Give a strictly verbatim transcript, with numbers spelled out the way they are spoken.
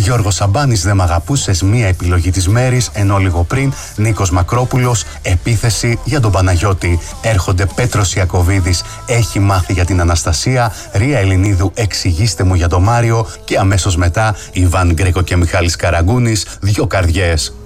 Γιώργος Σαμπάνης, δεν μ' αγαπούσες, μία επιλογή της μέρης, ενώ λίγο πριν Νίκος Μακρόπουλος, επίθεση για τον Παναγιώτη. Έρχονται Πέτρος Ιακωβίδης, έχει μάθει για την Αναστασία, Ρία Ελληνίδου, εξηγήστε μου για τον Μάριο, και αμέσως μετά Ιβάν Γκρέκο και Μιχάλης Καραγκούνης, δυο καρδιές.